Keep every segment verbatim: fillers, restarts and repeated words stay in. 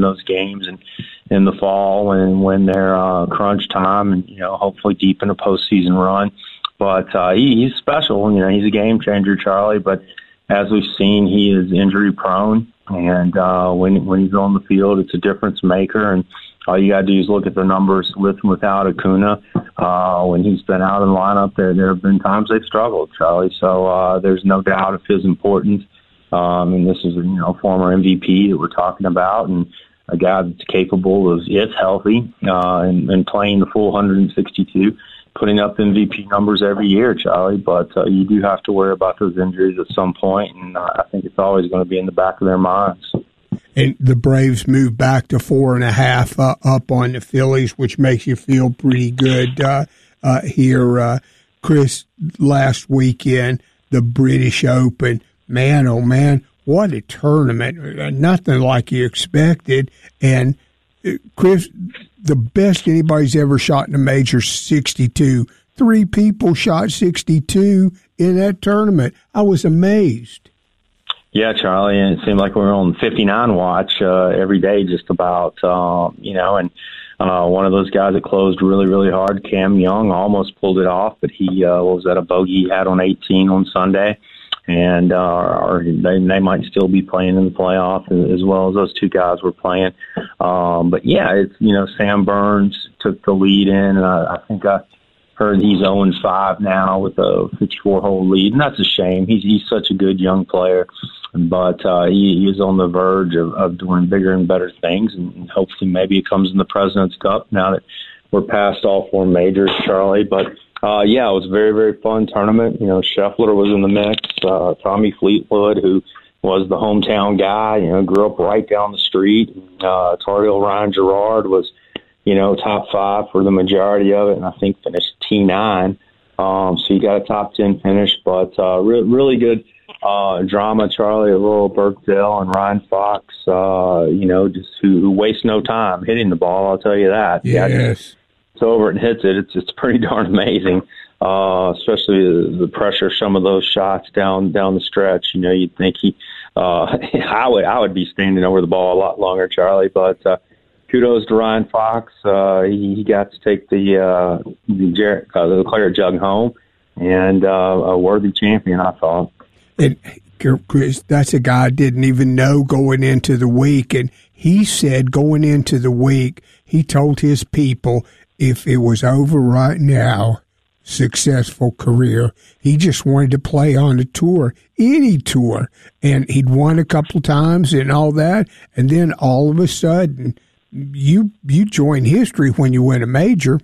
those games and in the fall and when they're uh, crunch time, and you know, hopefully deep in a postseason run. But uh, he, he's special. You know, he's a game changer, Charlie. But as we've seen, he is injury prone, and uh, when when he's on the field, it's a difference maker. And all you got to do is look at the numbers with and without Acuna. Uh, when he's been out of the lineup, there there have been times they've struggled, Charlie. So uh, there's no doubt of his importance. Um, and this is a you know former M V P that we're talking about, and a guy that's capable of, if healthy, uh, and, and playing the full one hundred sixty-two. Putting up M V P numbers every year, Charlie, but uh, you do have to worry about those injuries at some point, and uh, I think it's always going to be in the back of their minds. And the Braves moved back to four and a half uh, up on the Phillies, which makes you feel pretty good uh, uh, here. Uh, Chris, last weekend, the British Open, man, oh man, what a tournament. Nothing like you expected. And uh, Chris, the best anybody's ever shot in a major, sixty-two. Three people shot sixty-two in that tournament. I was amazed. Yeah, Charlie, and it seemed like we were on fifty-nine watch uh, every day just about, uh, you know, and uh, one of those guys that closed really, really hard, Cam Young, almost pulled it off, but he uh, what was that, a bogey he had on eighteen on Sunday. And uh, or they they might still be playing in the playoff as well as those two guys were playing. Um, but yeah, it's you know Sam Burns took the lead in, and I, I think I heard he's oh and five now with a fifty-four hole lead, and that's a shame. He's he's such a good young player, but uh, he, he is on the verge of, of doing bigger and better things, and hopefully maybe it comes in the President's Cup now that we're past all four majors, Charlie. But Uh, yeah, it was a very, very fun tournament. You know, Scheffler was in the mix. Uh, Tommy Fleetwood, who was the hometown guy, you know, grew up right down the street. Uh, Tardil Ryan Gerard was, you know, top five for the majority of it, and I think finished T nine. Um, so you got a top ten finish, but uh, re- really good uh, drama, Charlie, at Royal Birkdale, and Ryan Fox, uh, you know, just who, who wastes no time hitting the ball, I'll tell you that. Yes. Yeah, it's over and hits it. It's it's pretty darn amazing, uh, especially the, the pressure. Some of those shots down down the stretch. You know, you'd think he, uh, I would I would be standing over the ball a lot longer, Charlie. But uh, kudos to Ryan Fox. Uh, he, he got to take the uh, the, Jer- uh, the claret jug home, and uh, a worthy champion, I thought. And Chris, that's a guy I didn't even know going into the week, and he said going into the week, he told his people, if it was over right now, successful career, he just wanted to play on the tour, any tour. And he'd won a couple times and all that. And then all of a sudden, you you join history when you win a major.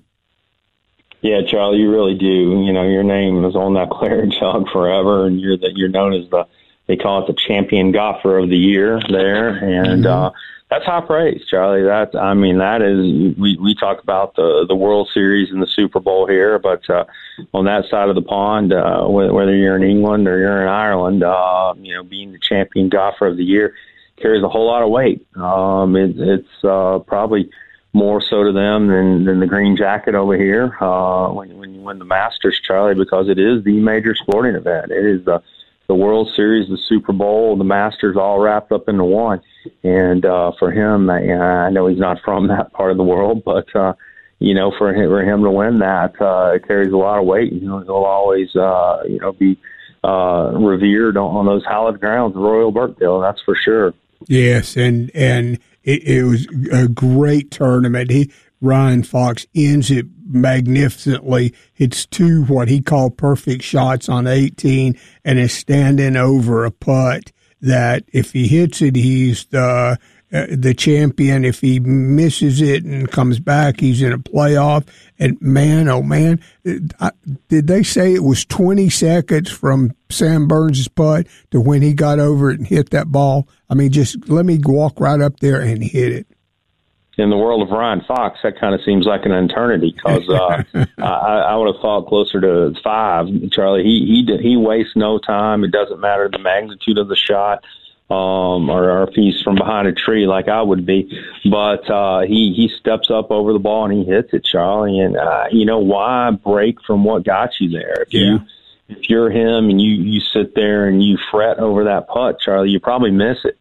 Yeah, Charlie, you really do. You know, your name is on that claret jug forever, and you're the, you're known as the, they call it the champion golfer of the year there. And, mm-hmm. uh, That's high praise, Charlie. That I mean, that is we, we talk about the the World Series and the Super Bowl here, but uh, on that side of the pond, uh, whether you're in England or you're in Ireland, uh, you know, being the champion golfer of the year carries a whole lot of weight. Um, it, it's uh, probably more so to them than, than the green jacket over here uh, when when you win the Masters, Charlie, because it is the major sporting event. It is the the World Series, the Super Bowl, the Masters, all wrapped up into one. And uh, for him, I, I know he's not from that part of the world, but, uh, you know, for him, for him to win that, uh, it carries a lot of weight. You know, he'll always, uh, you know, be uh, revered on, on those hallowed grounds of Royal Birkdale, that's for sure. Yes, and and it, it was a great tournament. He Ryan Fox ends it magnificently. It's two what he called perfect shots on eighteen, and is standing over a putt that if he hits it, he's the uh, the champion. If he misses it and comes back, he's in a playoff. And man, oh man, I, did they say it was twenty seconds from Sam Burns' putt to when he got over it and hit that ball? I mean, just let me walk right up there and hit it. In the world of Ryan Fox, that kind of seems like an eternity because uh, I, I would have thought closer to five. Charlie, he he he wastes no time. It doesn't matter the magnitude of the shot, um, or, or if he's from behind a tree like I would be. But uh, he he steps up over the ball and he hits it, Charlie. And uh, you know why break from what got you there? If yeah. you if you're him and you you sit there and you fret over that putt, Charlie, you probably miss it.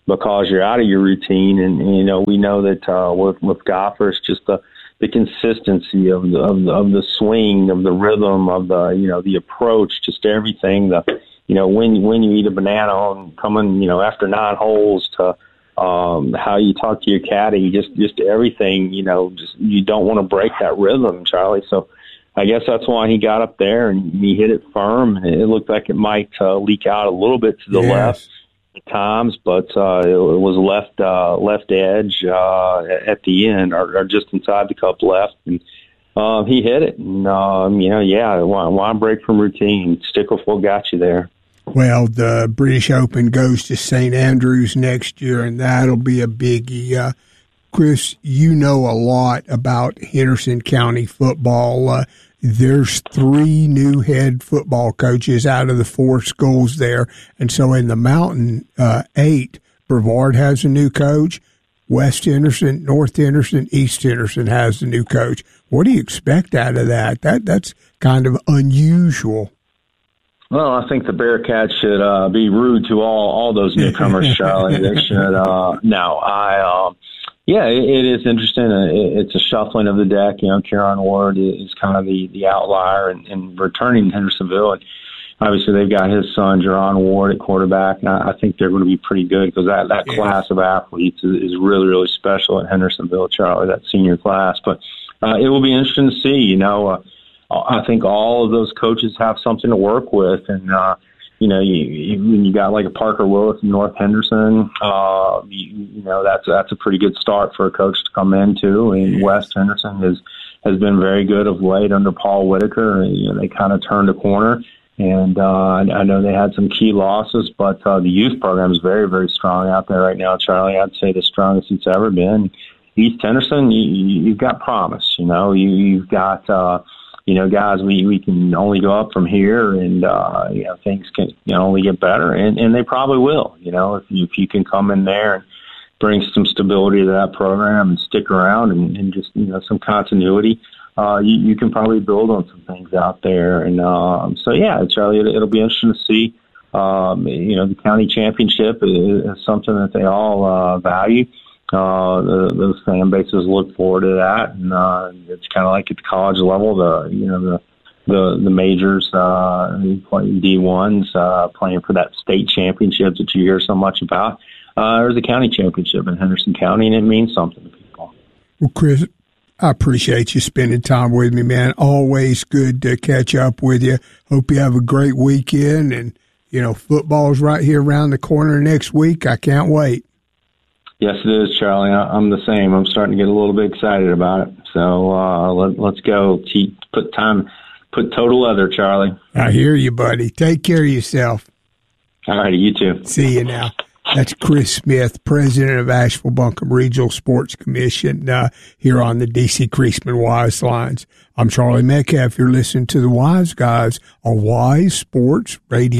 because you're out of your routine. And, and you know, we know that uh, with, with golfers, just the, the consistency of the, of the, of the swing, of the rhythm, of the, you know, the approach, just everything, the, you know, when, when you eat a banana on coming, you know, after nine holes to, um, how you talk to your caddy, just, just everything, you know, just, you don't want to break that rhythm, Charlie. So I guess that's why he got up there and he hit it firm. It looked like it might uh, leak out a little bit to the yes. left at times, but uh, it was left, uh, left edge uh, at the end, or, or just inside the cup left. And uh, he hit it. And, um, you know, yeah, why, why break from routine? Stick with what got you there. Well, the British Open goes to Saint Andrews next year, and that'll be a biggie. Uh, Chris, you know a lot about Henderson County football. Uh, there's three new head football coaches out of the four schools there. And so in the Mountain uh, Eight, Brevard has a new coach. West Henderson, North Henderson, East Henderson has a new coach. What do you expect out of that? That That's kind of unusual. Well, I think the Bearcats should uh, be rude to all, all those newcomers, Charlie. They should. Uh, no, I, uh, yeah, it, it is interesting. Uh, it, it's a shuffling of the deck. You know, Kieran Ward is kind of the, the outlier and, and returning to Hendersonville. And obviously, they've got his son, Jerron Ward, at quarterback. And I, I think they're going to be pretty good because that, that yeah. class of athletes is, is really, really special at Hendersonville, Charlie, that senior class. But uh, it will be interesting to see, you know, uh, I think all of those coaches have something to work with. And, uh, you know, you, you, when you got like a Parker Willis in North Henderson, uh, you, you know, that's, that's a pretty good start for a coach to come into. And West Henderson is, has been very good of late under Paul Whitaker. And, you know, they kind of turned a corner. And, uh, I know they had some key losses, but, uh, the youth program is very, very strong out there right now, Charlie. I'd say the strongest it's ever been. East Henderson, you, you've got promise, you know, you, you've got, uh, you know, guys, we, we can only go up from here, and, uh, you know, things can you know, only get better, and, and they probably will, you know, if you, if you can come in there and bring some stability to that program and stick around and, and just, you know, some continuity, uh, you, you can probably build on some things out there. And um, so, yeah, Charlie, it, it'll be interesting to see. Um, you know, the county championship is, is something that they all uh, value. Uh, the, those fan bases look forward to that, and uh, it's kind of like at the college level, the you know the the, the majors, uh, playing D ones, uh, playing for that state championship that you hear so much about. Uh, there's a county championship in Henderson County, and it means something to people. Well, Chris, I appreciate you spending time with me, man. Always good to catch up with you. Hope you have a great weekend, and you know football's right here around the corner next week. I can't wait. Yes, it is, Charlie. I'm the same. I'm starting to get a little bit excited about it. So uh, let, let's go. Put time, put total leather, Charlie. I hear you, buddy. Take care of yourself. All righty, you too. See you now. That's Chris Smith, president of Asheville Buncombe Regional Sports Commission, uh, here on the D C Creasman Wise Lines. I'm Charlie Metcalf. You're listening to the Wise Guys on Wise Sports Radio.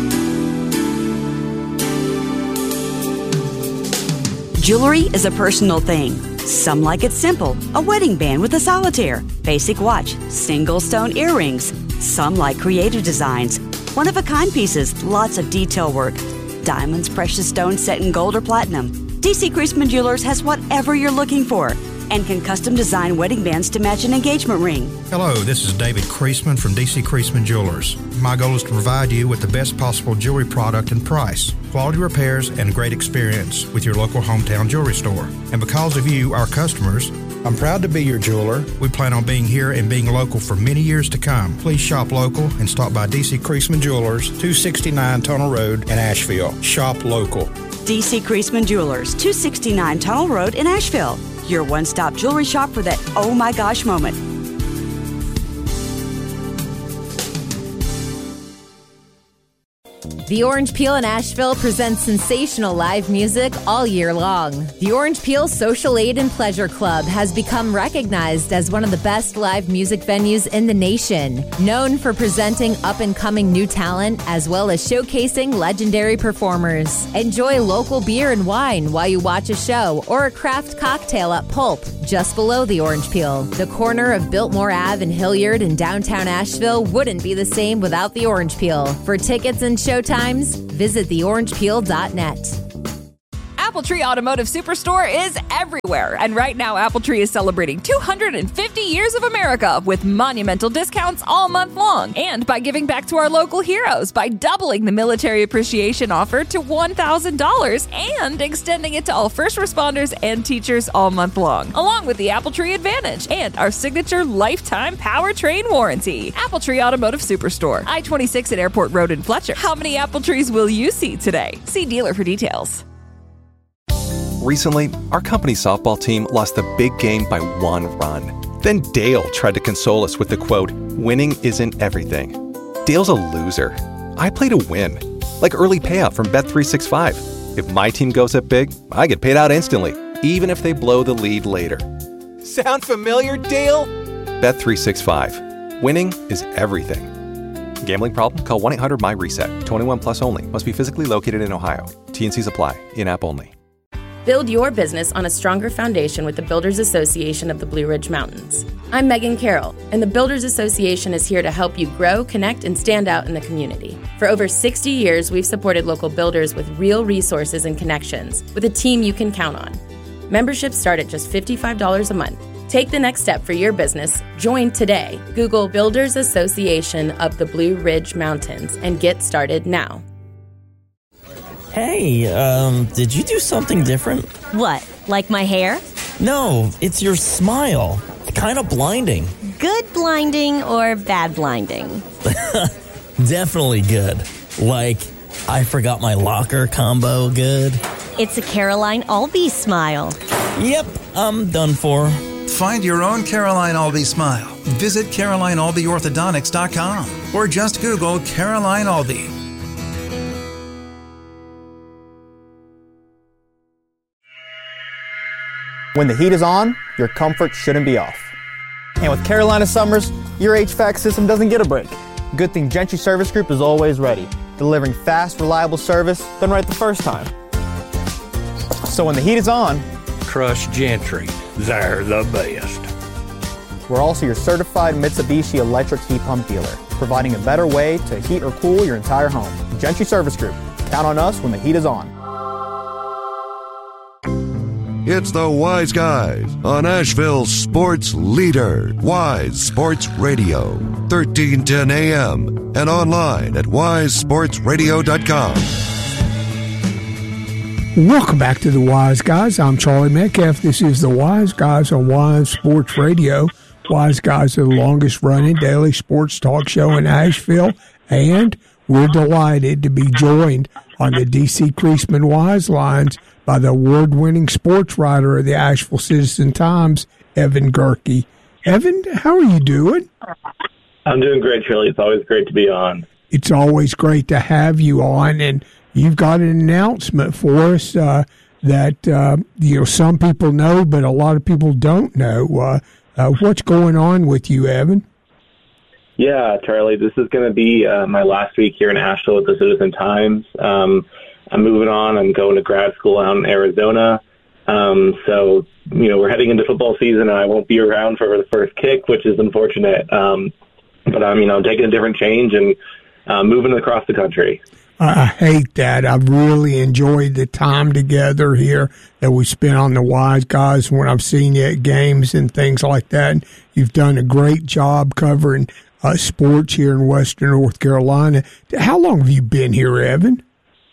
Jewelry is a personal thing. Some like it simple, a wedding band with a solitaire, basic watch, single stone earrings. Some like creative designs, one-of-a-kind pieces, lots of detail work. Diamonds, precious stones set in gold or platinum. D C Creasman Jewelers has whatever you're looking for and can custom design wedding bands to match an engagement ring. Hello, this is David Creasman from D C Creasman Jewelers. My goal is to provide you with the best possible jewelry product and price, quality repairs, and great experience with your local hometown jewelry store. And because of you, our customers, I'm proud to be your jeweler. We plan on being here and being local for many years to come. Please shop local and stop by D C Creasman Jewelers, two sixty-nine Tunnel Road in Asheville. Shop local. D C Creasman Jewelers, two sixty-nine Tunnel Road in Asheville. Your one-stop jewelry shop for that oh my gosh moment. The Orange Peel in Asheville presents sensational live music all year long. The Orange Peel Social Aid and Pleasure Club has become recognized as one of the best live music venues in the nation, known for presenting up-and-coming new talent as well as showcasing legendary performers. Enjoy local beer and wine while you watch a show or a craft cocktail at Pulp, just below the Orange Peel. The corner of Biltmore Avenue and Hilliard in downtown Asheville wouldn't be the same without the Orange Peel. For tickets and showtime, visit the orange peel dot net. Apple Tree Automotive Superstore is everywhere. And right now, Apple Tree is celebrating two hundred fifty years of America with monumental discounts all month long. And by giving back to our local heroes by doubling the military appreciation offer to one thousand dollars and extending it to all first responders and teachers all month long, along with the Apple Tree Advantage and our signature lifetime powertrain warranty. Apple Tree Automotive Superstore, I twenty-six at Airport Road in Fletcher. How many apple trees will you see today? See dealer for details. Recently, our company's softball team lost the big game by one run. Then Dale tried to console us with the quote, "Winning isn't everything." Dale's a loser. I play to win. Like early payout from Bet three sixty-five. If my team goes up big, I get paid out instantly, even if they blow the lead later. Sound familiar, Dale? Bet three sixty-five. Winning is everything. Gambling problem? Call one eight hundred my reset. twenty-one plus only. Must be physically located in Ohio. T N Cs apply. In-app only. Build your business on a stronger foundation with the Builders Association of the Blue Ridge Mountains. I'm Megan Carroll, and the Builders Association is here to help you grow, connect, and stand out in the community. For over sixty years, we've supported local builders with real resources and connections, with a team you can count on. Memberships start at just fifty-five dollars a month. Take the next step for your business. Join today. Google Builders Association of the Blue Ridge Mountains and get started now. Hey, um, did you do something different? What, like my hair? No, it's your smile. Kind of blinding. Good blinding or bad blinding? Definitely good. Like, I forgot my locker combo good. It's a Caroline Albee smile. Yep, I'm done for. Find your own Caroline Albee smile. Visit Caroline Albee Orthodontics dot com or just Google Caroline Albee. When the heat is on, your comfort shouldn't be off. And with Carolina Summers, your H V A C system doesn't get a break. Good thing Gentry Service Group is always ready, delivering fast, reliable service done right the first time. So when the heat is on, trust Gentry. They're the best. We're also your certified Mitsubishi electric heat pump dealer, providing a better way to heat or cool your entire home. Gentry Service Group. Count on us when the heat is on. It's the Wise Guys on Asheville's sports leader, Wise Sports Radio, thirteen ten A M and online at wise sports radio dot com. Welcome back to the Wise Guys. I'm Charlie Metcalf. This is the Wise Guys on Wise Sports Radio. Wise Guys are the longest-running daily sports talk show in Asheville, and we're delighted to be joined on the D C Creasman Wise Lines by the award-winning sports writer of the Asheville Citizen-Times, Evan Gerke. Evan, how are you doing? I'm doing great, Charlie. It's always great to be on. It's always great to have you on, and you've got an announcement for us uh, that uh, you know some people know, but a lot of people don't know. Uh, uh, what's going on with you, Evan? Yeah, Charlie, this is going to be uh, my last week here in Asheville at the Citizen-Times. Um, I'm moving on. I'm going to grad school out in Arizona. Um, so, you know, we're heading into football season, and I won't be around for the first kick, which is unfortunate. Um, but I'm, you know, taking a different change and uh, moving across the country. I hate that. I've really enjoyed the time together here that we spent on the Wise Guys when I've seen you at games and things like that. And you've done a great job covering uh, sports here in Western North Carolina. How long have you been here, Evan?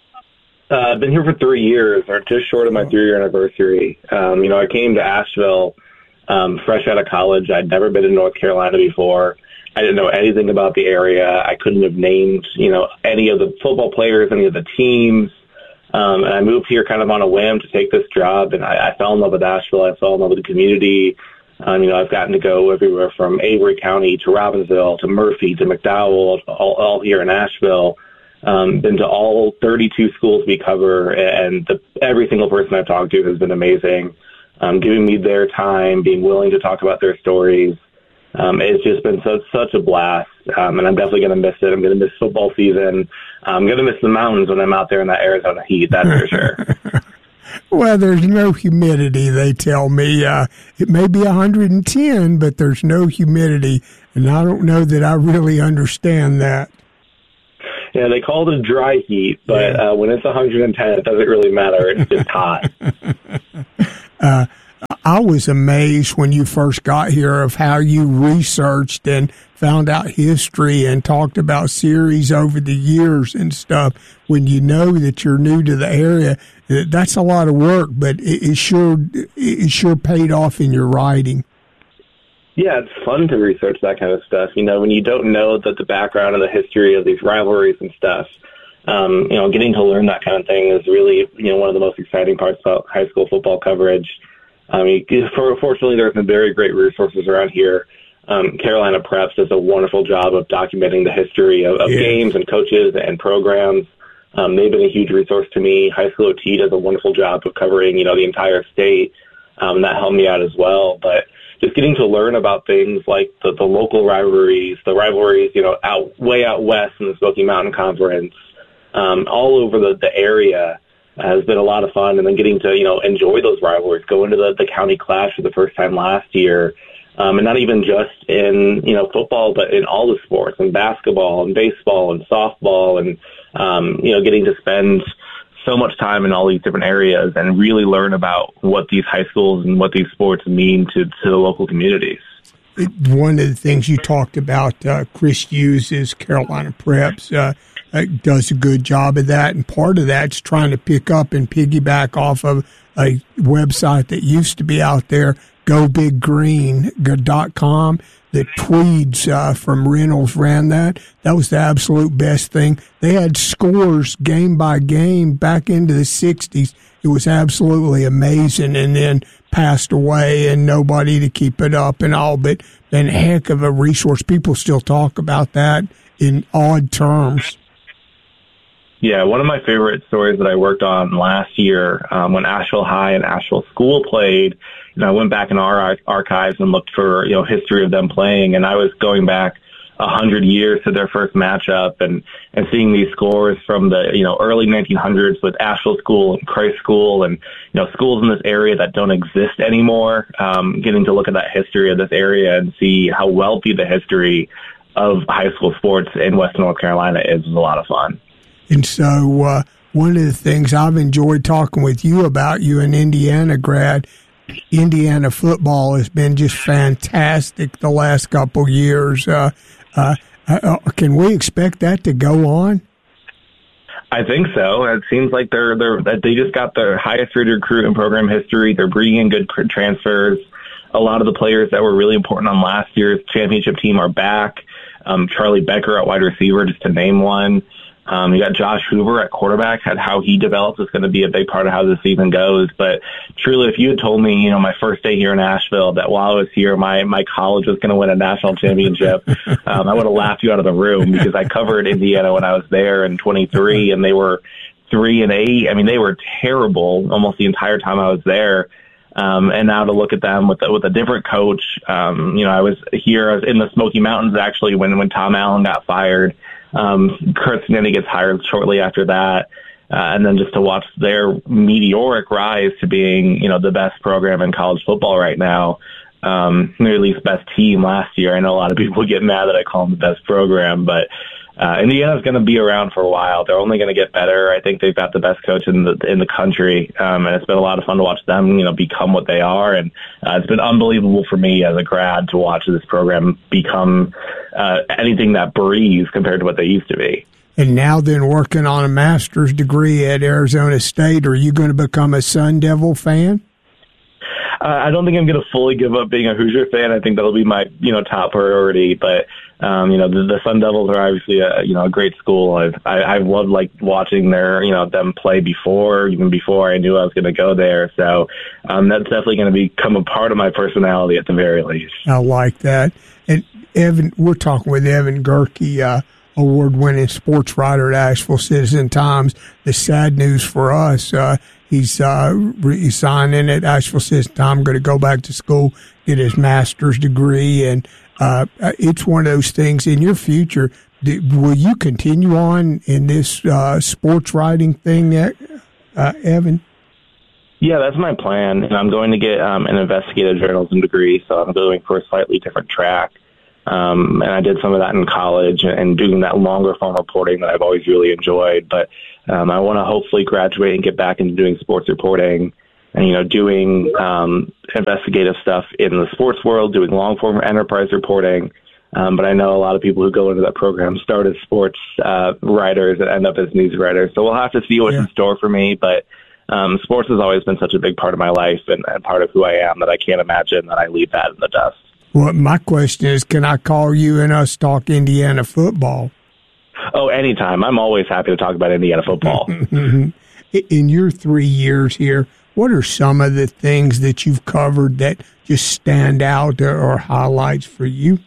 Uh, I've been here for three years, or just short of my three-year anniversary. Um, you know, I came to Asheville um, fresh out of college. I'd never been in North Carolina before. I didn't know anything about the area. I couldn't have named, you know, any of the football players, any of the teams. Um, and I moved here kind of on a whim to take this job, and I, I fell in love with Asheville. I fell in love with the community. Um, you know, I've gotten to go everywhere from Avery County to Robbinsville to Murphy to McDowell, all, all here in Asheville. Um, been to all thirty-two schools we cover, and the, every single person I've talked to has been amazing, um, giving me their time, being willing to talk about their stories. Um, it's just been such, such a blast, um, and I'm definitely going to miss it. I'm going to miss football season. I'm going to miss the mountains when I'm out there in that Arizona heat, that's for sure. Well, there's no humidity, they tell me. Uh, it may be one hundred ten, but there's no humidity, and I don't know that I really understand that. Yeah, they call it a dry heat, but yeah. uh, when it's one hundred ten, it doesn't really matter. It's just hot. uh, I was amazed when you first got here of how you researched and found out history and talked about series over the years and stuff. When you know that you're new to the area, that's a lot of work, but it, it sure it sure paid off in your writing. Yeah, it's fun to research that kind of stuff. You know, when you don't know that the background and the history of these rivalries and stuff, um, you know, getting to learn that kind of thing is really, you know, one of the most exciting parts about high school football coverage. I mean, for, fortunately, there's some very great resources around here. Um, Carolina Preps does a wonderful job of documenting the history of, of yeah. games and coaches and programs. Um, they've been a huge resource to me. High School O T does a wonderful job of covering, you know, the entire state. Um, that helped me out as well. But just getting to learn about things like the, the local rivalries, the rivalries, you know, out way out west in the Smoky Mountain Conference, um, all over the, the area has been a lot of fun. And then getting to, you know, enjoy those rivalries, go into the, the county clash for the first time last year. Um, and not even just in, you know, football, but in all the sports, and basketball and baseball and softball, and, um, you know, getting to spend so much time in all these different areas and really learn about what these high schools and what these sports mean to, to the local communities. One of the things you talked about, uh, Chris Hughes is Carolina Preps, uh, uh, does a good job of that. And part of that's trying to pick up and piggyback off of a website that used to be out there, go big green dot com. The Tweeds uh, from Reynolds ran that. That was the absolute best thing. They had scores game by game back into the sixties. It was absolutely amazing, and then passed away and nobody to keep it up and all, but then a heck of a resource. People still talk about that in odd terms. Yeah, one of my favorite stories that I worked on last year um, when Asheville High and Asheville School played, you know, I went back in our archives and looked for, you know, history of them playing, and I was going back a hundred years to their first matchup and, and seeing these scores from the, you know, early nineteen hundreds with Asheville School and Christ School and, you know, schools in this area that don't exist anymore, um, getting to look at that history of this area and see how wealthy the history of high school sports in Western North Carolina is, is a lot of fun. And so uh, one of the things I've enjoyed talking with you about, you an Indiana grad, Indiana football has been just fantastic the last couple years. Uh, uh, uh, can we expect that to go on? I think so. It seems like they're they're they just got their highest rated recruit in program history. They're bringing in good transfers. A lot of the players that were really important on last year's championship team are back. Um, Charlie Becker at wide receiver, just to name one. Um, you got Josh Hoover at quarterback. Had how he develops is going to be a big part of how the season goes. But truly, if you had told me, you know, my first day here in Asheville, that while I was here, my my college was going to win a national championship, um, I would have laughed you out of the room, because I covered Indiana when I was there in twenty-three, and they were three and eight. I mean, they were terrible almost the entire time I was there. Um, and now to look at them with with a different coach, um, you know, I was here, I was in the Smoky Mountains actually when when Tom Allen got fired. Um, Kurt Snedding gets hired shortly after that. Uh, and then just to watch their meteoric rise to being, you know, the best program in college football right now, um, or at least best team last year. I know a lot of people get mad that I call them the best program, but uh, Indiana's going to be around for a while. They're only going to get better. I think they've got the best coach in the in the country, um, and it's been a lot of fun to watch them, you know, become what they are. And uh, it's been unbelievable for me as a grad to watch this program become uh, anything that breathes compared to what they used to be. And now then working on a master's degree at Arizona State, are you going to become a Sun Devil fan? Uh, I don't think I'm going to fully give up being a Hoosier fan. I think that'll be my, you know, top priority. But, um, you know, the, the Sun Devils are obviously a, you know, a great school. I've, I, I've loved, like, watching their, you know, them play before, even before I knew I was going to go there. So um, that's definitely going to become a part of my personality at the very least. I like that. And, Evan, we're talking with Evan Gerke, uh, award-winning sports writer at Asheville Citizen-Times. The sad news for us, uh, he's uh, resigning at Asheville Citizen-Times, going to go back to school, get his master's degree, and uh, it's one of those things. In your future, do, will you continue on in this uh, sports writing thing, uh, Evan? Yeah, that's my plan, and I'm going to get um, an investigative journalism degree, so I'm going for a slightly different track. Um, and I did some of that in college and doing that longer form reporting that I've always really enjoyed. But um, I want to hopefully graduate and get back into doing sports reporting and, you know, doing um, investigative stuff in the sports world, doing long form enterprise reporting. Um, but I know a lot of people who go into that program start as sports uh, writers and end up as news writers. So we'll have to see what's yeah. in store for me. But um, sports has always been such a big part of my life and, and part of who I am that I can't imagine that I leave that in the dust. Well, my question is, can I call you and us talk Indiana football? Oh, anytime. I'm always happy to talk about Indiana football. In your three years here, what are some of the things that you've covered that just stand out or highlights for you?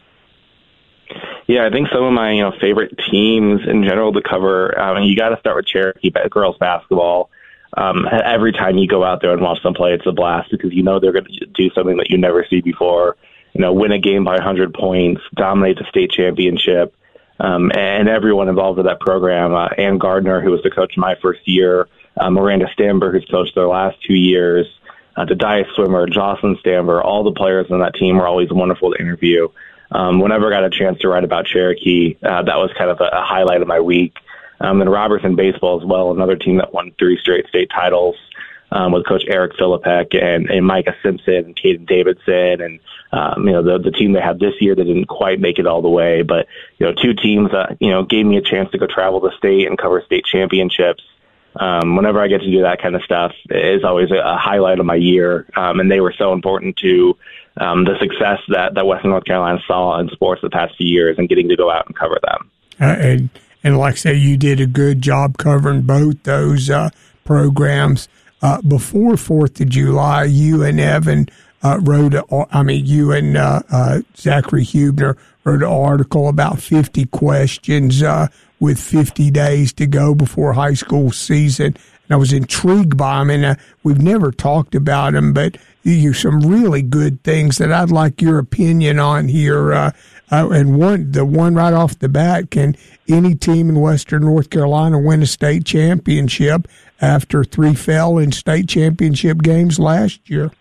Yeah, I think some of my you know favorite teams in general to cover. I mean, you got to start with Cherokee girls basketball. Um, every time you go out there and watch them play, it's a blast because you know they're going to do something that you never see before. You know, win a game by one hundred points, dominate the state championship, um, and everyone involved with that program. Uh, Ann Gardner, who was the coach my first year, uh, Miranda Stamber, who's coached their last two years, uh, Dadiah Swimmer, Jocelyn Stamber, all the players on that team were always wonderful to interview. Um, whenever I got a chance to write about Cherokee, uh, that was kind of a, a highlight of my week. Um, and Robertson baseball as well, another team that won three straight state titles um, with Coach Eric Philippek and, and Micah Simpson and Caden Davidson. And, um, you know, the, the team they had this year, they didn't quite make it all the way. But, you know, two teams that, you know, gave me a chance to go travel the state and cover state championships. Um, whenever I get to do that kind of stuff, it is always a, a highlight of my year. Um, and they were so important to um, the success that, that Western North Carolina saw in sports the past few years and getting to go out and cover them. Uh, and, and like I say, you did a good job covering both those uh, programs. Uh, before fourth of July, you and Evan uh, wrote, a, I mean, you and uh, uh, Zachary Hubner wrote an article about fifty questions uh, with fifty days to go before high school season. And I was intrigued by them, and uh, we've never talked about them, but you some really good things that I'd like your opinion on here. Uh, uh, and one, the one right off the bat, can any team in Western North Carolina win a state championship after three fell in state championship games last year?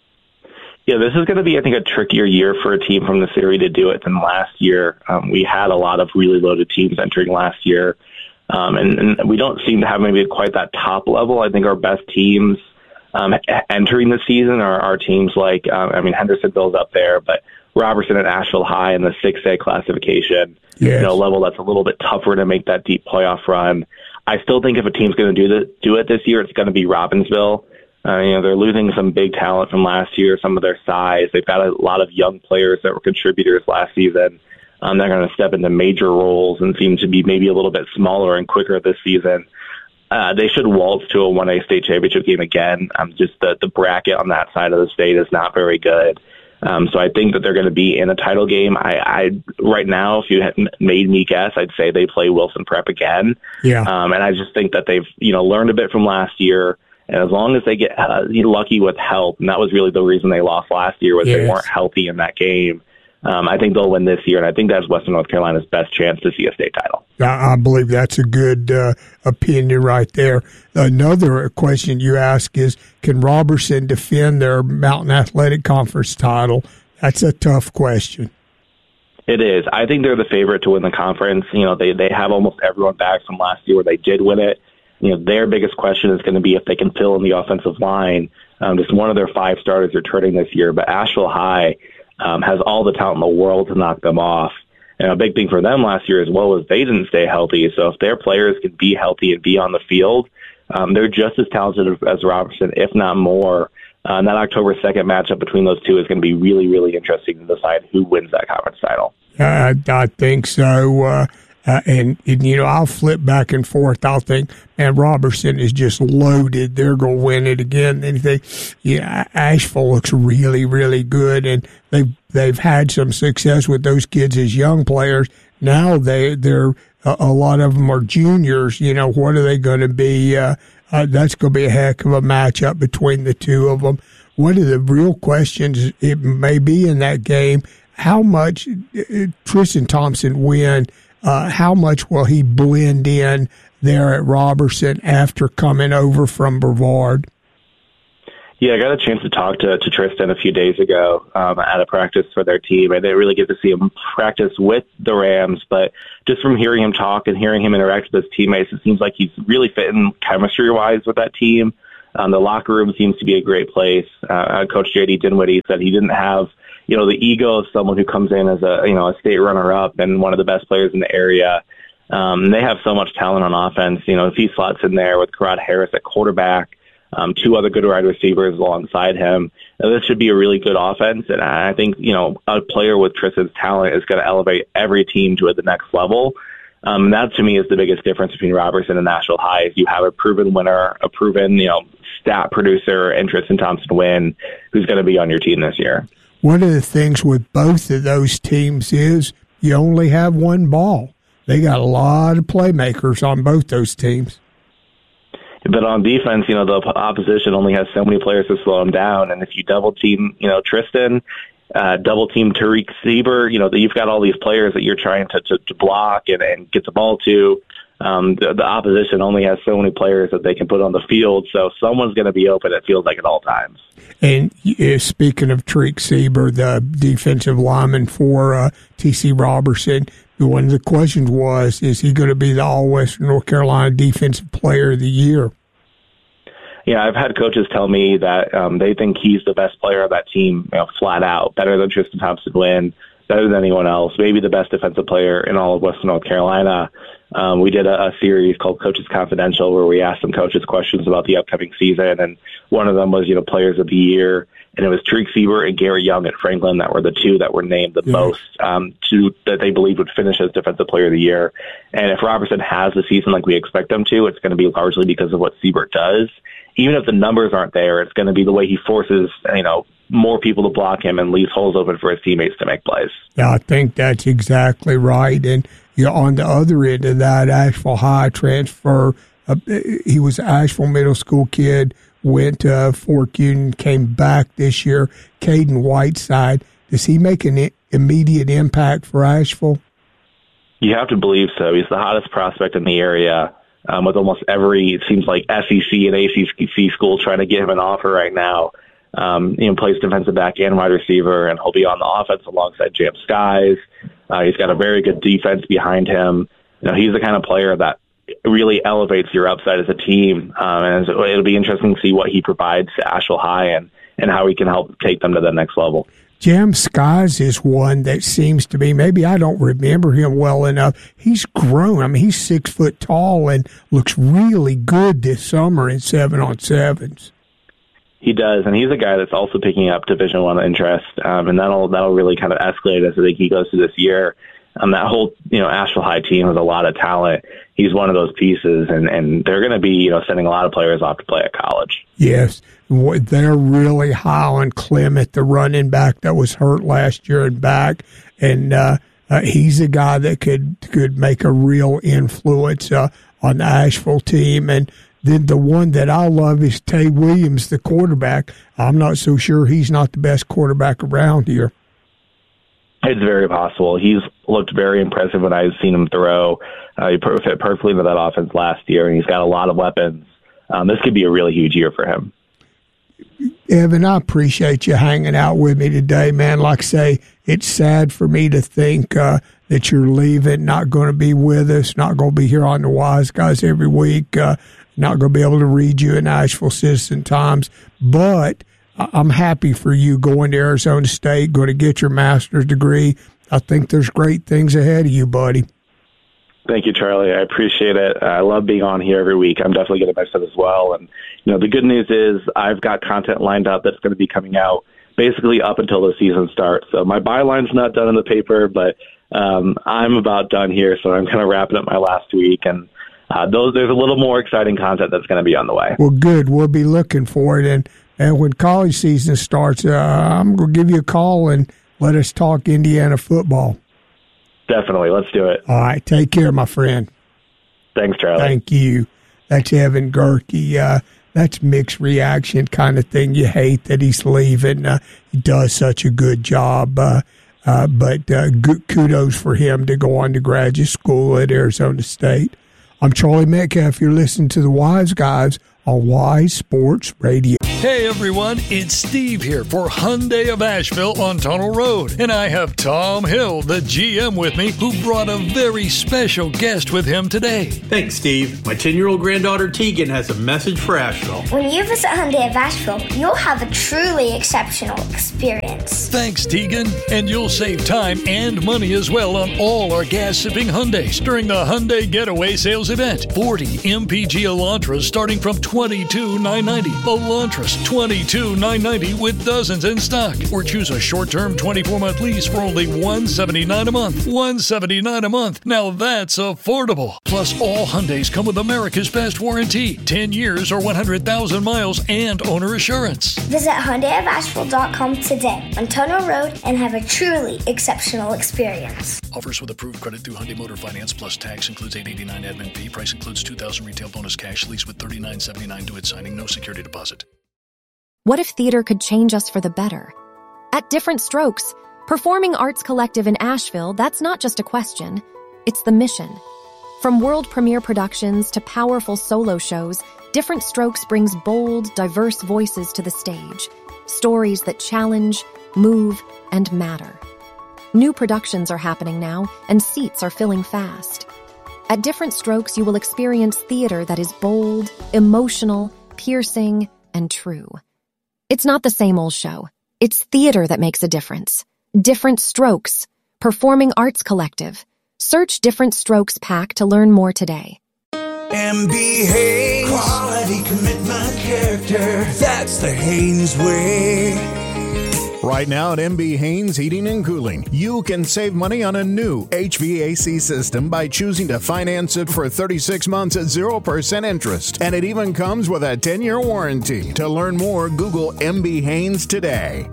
Yeah, this is going to be, I think, a trickier year for a team from this area to do it than last year. Um, we had a lot of really loaded teams entering last year, um, and, and we don't seem to have maybe quite that top level. I think our best teams um, entering the season are, are teams like, um, I mean, Hendersonville's up there, but Robertson and Asheville High in the six A classification, yes. you know, level that's a little bit tougher to make that deep playoff run. I still think if a team's going to do this, do it this year, it's going to be Robbinsville. Uh, you know, they're losing some big talent from last year, some of their size. They've got a lot of young players that were contributors last season. Um, they're going to step into major roles and seem to be maybe a little bit smaller and quicker this season. Uh, they should waltz to a one A state championship game again. Um, just the, the bracket on that side of the state is not very good. Um, so I think that they're going to be in a title game. I, I right now, if you had made me guess, I'd say they play Wilson Prep again. Yeah. Um, and I just think that they've, you know, learned a bit from last year. And as long as they get uh, lucky with help, and that was really the reason they lost last year, was yes. they weren't healthy in that game. Um, I think they'll win this year, and I think that's Western North Carolina's best chance to see a state title. I, I believe that's a good uh, opinion right there. Another question you ask is, can Robertson defend their Mountain Athletic Conference title? That's a tough question. It is. I think they're the favorite to win the conference. You know, they, they have almost everyone back from last year where they did win it. You know, their biggest question is going to be if they can fill in the offensive line. Um, just one of their five starters returning this year, but Asheville High um, has all the talent in the world to knock them off. And a big thing for them last year as well was they didn't stay healthy. So if their players can be healthy and be on the field, um, they're just as talented as Robertson, if not more. Uh, and that October second matchup between those two is going to be really, really interesting to decide who wins that conference title. Uh, I think so. Uh, Uh, and, and, you know, I'll flip back and forth. I'll think, man, Robertson is just loaded. They're going to win it again. And they, yeah, Asheville looks really, really good. And they've, they've had some success with those kids as young players. Now they, they're, a, a lot of them are juniors. You know, what are they going to be? Uh, uh, that's going to be a heck of a matchup between the two of them. One of the real questions it may be in that game, how much uh, Tristan Thompson win? Uh, how much will he blend in there at Robertson after coming over from Brevard? Yeah, I got a chance to talk to, to Tristan a few days ago um, at a practice for their team. I didn't really get to see him practice with the Rams, but just from hearing him talk and hearing him interact with his teammates, it seems like he's really fitting chemistry-wise with that team. Um, the locker room seems to be a great place. Uh, Coach J D Dinwiddie said he didn't have, you know, the ego of someone who comes in as a, you know, a state runner-up and one of the best players in the area. Um, they have so much talent on offense. You know, if he slots in there with Karad Harris at quarterback, Um, two other good wide receivers alongside him. Now, this should be a really good offense, and I think, you know, a player with Tristan's talent is going to elevate every team to the next level. Um, that, to me, is the biggest difference between Robertson and Nashville High. Is you have a proven winner, a proven, you know, stat producer, and Tristan Thompson-Wynn, who's going to be on your team this year. One of the things with both of those teams is you only have one ball. They got a lot of playmakers on both those teams. But on defense, you know, the opposition only has so many players to slow them down. And if you double team, you know, Tristan, uh, double team Tariq Sieber, you know, you've got all these players that you're trying to, to, to block and, and get the ball to. Um, the, the opposition only has so many players that they can put on the field. So someone's going to be open, it feels like, at all times. And uh, speaking of Tariq Sieber, the defensive lineman for uh, T C Robertson, one of the questions was, is he going to be the All-Western North Carolina Defensive Player of the Year? Yeah, I've had coaches tell me that um, they think he's the best player of that team, you know, flat out, better than Tristan Thompson-Wynn, better than anyone else, maybe the best defensive player in all of Western North Carolina. Um, we did a, a series called Coaches Confidential where we asked some coaches questions about the upcoming season, and one of them was, you know, Players of the Year. And it was Tariq Sieber and Gary Young at Franklin that were the two that were named the yeah. most um, to that they believed would finish as Defensive Player of the Year. And if Robertson has the season like we expect them to, it's going to be largely because of what Sieber does. Even if the numbers aren't there, it's going to be the way he forces, you know, more people to block him and leaves holes open for his teammates to make plays. Yeah, I think that's exactly right. And you know, on the other end of that, Asheville High transfer, uh, he was an Asheville Middle School kid, went to uh, Fort Union, came back this year. Caden Whiteside, does he make an I- immediate impact for Asheville? You have to believe so. He's the hottest prospect in the area, um, with almost every, it seems like, S E C and A C C school trying to give him an offer right now. Um, you know, plays defensive back and wide receiver, and he'll be on the offense alongside Jam Skies. Uh, he's got a very good defense behind him. You know, he's the kind of player that really elevates your upside as a team, um, and it'll be interesting to see what he provides to Asheville High and, and how he can help take them to the next level. Jam Skies is one that seems to be, maybe I don't remember him well enough. He's grown. I mean, he's six foot tall and looks really good this summer in seven on sevens. He does, and he's a guy that's also picking up Division One interest, um, and that'll that'll really kind of escalate as I think he goes through this year. Um, that whole, you know, Asheville High team has a lot of talent. He's one of those pieces, and, and they're going to be, you know, sending a lot of players off to play at college. Yes, they're really high on Clement, the running back that was hurt last year and back, and uh, uh, he's a guy that could could make a real influence uh, on the Asheville team. And then the one that I love is Tay Williams, the quarterback. I'm not so sure he's not the best quarterback around here. It's very possible. He's looked very impressive when I've seen him throw. Uh, he fit perfectly into that offense last year, and he's got a lot of weapons. Um, this could be a really huge year for him. Evan, I appreciate you hanging out with me today, man. Like I say, it's sad for me to think uh, that you're leaving, not going to be with us, not going to be here on the Wise Guys every week, uh, not going to be able to read you in Asheville Citizen Times, but I'm happy for you going to Arizona State, going to get your master's degree. I think there's great things ahead of you, buddy. Thank you, Charlie. I appreciate it. I love being on here every week. I'm definitely getting my stuff as well. And, you know, the good news is I've got content lined up that's going to be coming out basically up until the season starts. So my byline's not done in the paper, but um, I'm about done here. So I'm kind of wrapping up my last week. And uh, those there's a little more exciting content that's going to be on the way. Well, good. We'll be looking for it. And And when college season starts, uh, I'm going to give you a call and let us talk Indiana football. Definitely. Let's do it. All right. Take care, my friend. Thanks, Charlie. Thank you. That's Evan Gerke. Uh, that's mixed reaction kind of thing. You hate that he's leaving. Uh, he does such a good job. Uh, uh, but uh, good, kudos for him to go on to graduate school at Arizona State. I'm Charlie Metcalf. You're listening to the Wise Guys on Wise Sports Radio. Hey everyone, it's Steve here for Hyundai of Asheville on Tunnel Road. And I have Tom Hill, the G M, with me, who brought a very special guest with him today. Thanks, Steve. My ten-year-old granddaughter Tegan has a message for Asheville. When you visit Hyundai of Asheville, you'll have a truly exceptional experience. Thanks, Tegan. And you'll save time and money as well on all our gas-sipping Hyundais during the Hyundai Getaway Sales Event. forty M P G Elantras starting from twenty-two thousand nine hundred ninety dollars. Elantras twenty-two thousand nine hundred ninety dollars with dozens in stock. Or choose a short-term twenty-four month lease for only one hundred seventy-nine dollars a month. one hundred seventy-nine dollars a month. Now that's affordable. Plus, all Hyundais come with America's Best Warranty. ten years or one hundred thousand miles and owner assurance. Visit Hyundai of Asheville dot com today on Tunnel Road and have a truly exceptional experience. Offers with approved credit through Hyundai Motor Finance plus tax includes eight hundred eighty-nine dollars admin fee. Price includes two thousand dollars retail bonus cash lease with thirty-nine seventy-nine due at signing. No security deposit. What if theater could change us for the better? At Different Strokes, Performing Arts Collective in Asheville, that's not just a question, it's the mission. From world premiere productions to powerful solo shows, Different Strokes brings bold, diverse voices to the stage. Stories that challenge, move, and matter. New productions are happening now, and seats are filling fast. At Different Strokes, you will experience theater that is bold, emotional, piercing, and true. It's not the same old show. It's theater that makes a difference. Different Strokes, Performing Arts Collective. Search Different Strokes Pack to learn more today. M B Haynes. Quality, commitment, character. That's the Haynes way. Right now at M B Haynes Heating and Cooling, you can save money on a new H V A C system by choosing to finance it for thirty-six months at zero percent interest. And it even comes with a ten-year warranty. To learn more, Google M B Haynes today.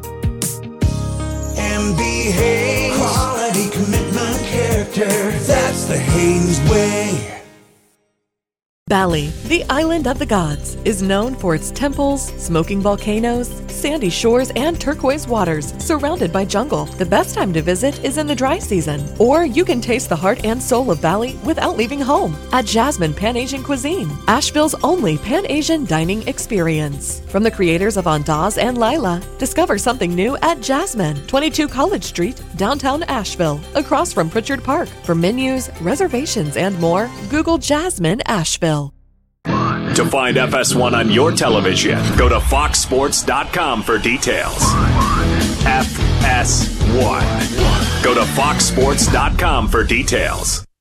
M B Haynes. Quality, commitment, character. That's the Haynes way. Bali, the island of the gods, is known for its temples, smoking volcanoes, sandy shores, and turquoise waters, surrounded by jungle. The best time to visit is in the dry season. Or you can taste the heart and soul of Bali without leaving home at Jasmine Pan-Asian Cuisine, Asheville's only Pan-Asian dining experience. From the creators of Andaz and Lila, discover something new at Jasmine, twenty-two College Street, downtown Asheville, across from Pritchard Park. For menus, reservations, and more, Google Jasmine Asheville. To find F S one on your television, go to fox sports dot com for details. F S one. Go to fox sports dot com for details.